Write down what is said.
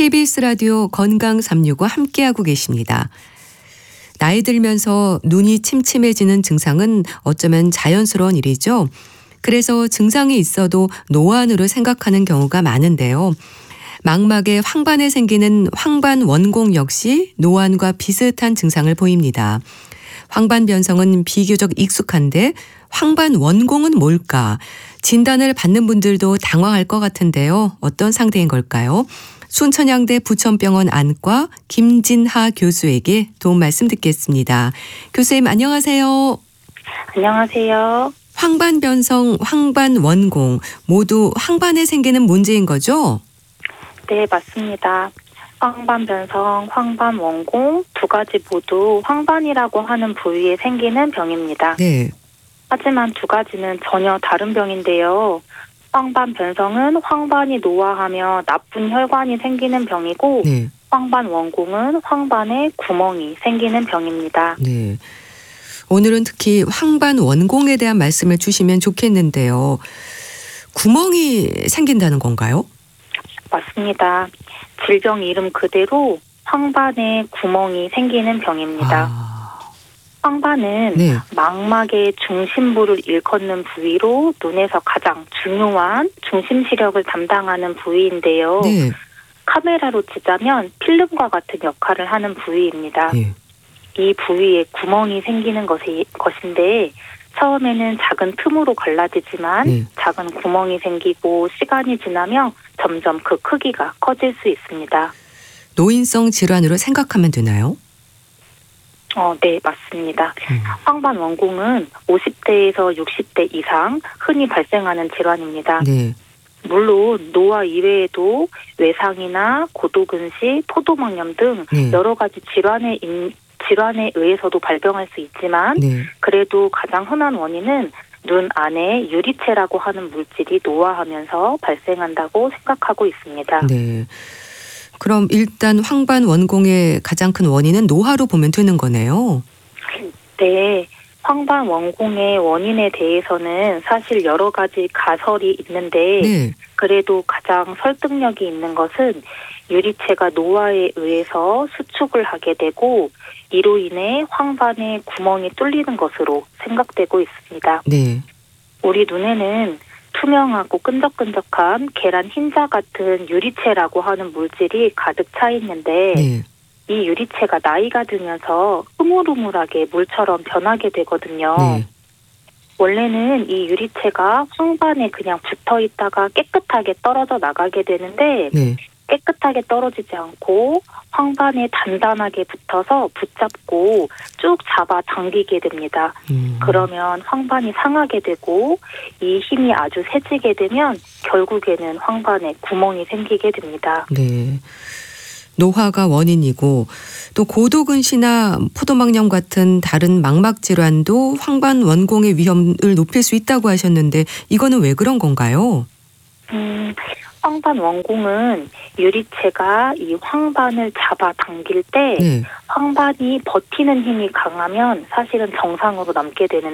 KBS 라디오 건강 365 함께하고 계십니다. 나이 들면서 눈이 침침해지는 증상은 어쩌면 자연스러운 일이죠. 그래서 증상이 있어도 노안으로 생각하는 경우가 많은데요. 망막에 황반에 생기는 황반 원공 역시 노안과 비슷한 증상을 보입니다. 황반 변성은 비교적 익숙한데 황반 원공은 뭘까? 진단을 받는 분들도 당황할 것 같은데요. 어떤 상태인 걸까요? 순천향대 부천병원 안과 김진하 교수에게 도움 말씀 듣겠습니다. 교수님 안녕하세요. 안녕하세요. 황반 변성, 황반 원공 모두 황반에 생기는 문제인 거죠? 네, 맞습니다. 황반 변성, 황반 원공 두 가지 모두 황반이라고 하는 부위에 생기는 병입니다. 네. 하지만 두 가지는 전혀 다른 병인데요. 황반 변성은 황반이 노화하며 나쁜 혈관이 생기는 병이고 네. 황반 원공은 황반에 구멍이 생기는 병입니다. 네. 오늘은 특히 황반 원공에 대한 말씀을 주시면 좋겠는데요. 구멍이 생긴다는 건가요? 맞습니다. 질병 이름 그대로 황반에 구멍이 생기는 병입니다. 황반은 네. 망막의 중심부를 일컫는 부위로 눈에서 가장 중요한 중심 시력을 담당하는 부위인데요. 네. 카메라로 치자면 필름과 같은 역할을 하는 부위입니다. 네. 이 부위에 구멍이 생기는 것인데 처음에는 작은 틈으로 갈라지지만 네. 작은 구멍이 생기고 시간이 지나면 점점 그 크기가 커질 수 있습니다. 노인성 질환으로 생각하면 되나요? 네, 맞습니다. 황반 원공은 50대에서 60대 이상 흔히 발생하는 질환입니다. 네. 물론 노화 이외에도 외상이나 고도근시, 포도막염 등 네. 여러 가지 질환에 의해서도 발병할 수 있지만 네. 그래도 가장 흔한 원인은 눈 안에 유리체라고 하는 물질이 노화하면서 발생한다고 생각하고 있습니다. 네. 그럼 일단 황반 원공의 가장 큰 원인은 노화로 보면 되는 거네요. 네. 황반 원공의 원인에 대해서는 사실 여러 가지 가설이 있는데 네. 그래도 가장 설득력이 있는 것은 유리체가 노화에 의해서 수축을 하게 되고 이로 인해 황반에 구멍이 뚫리는 것으로 생각되고 있습니다. 네. 우리 눈에는 투명하고 끈적끈적한 계란 흰자 같은 유리체라고 하는 물질이 가득 차 있는데 네. 이 유리체가 나이가 들면서 흐물흐물하게 물처럼 변하게 되거든요. 네. 원래는 이 유리체가 황반에 그냥 붙어 있다가 깨끗하게 떨어져 나가게 되는데 네. 깨끗하게 떨어지지 않고 황반에 단단하게 붙어서 붙잡고 쭉 잡아 당기게 됩니다. 그러면 황반이 상하게 되고 이 힘이 아주 세지게 되면 결국에는 황반에 구멍이 생기게 됩니다. 네. 노화가 원인이고 또 고도근시나 포도막염 같은 다른 망막 질환도 황반 원공의 위험을 높일 수 있다고 하셨는데 이거는 왜 그런 건가요? 황반 원공은 유리체가 이 황반을 잡아 당길 때 네. 황반이 버티는 힘이 강하면 사실은 정상으로 남게 되는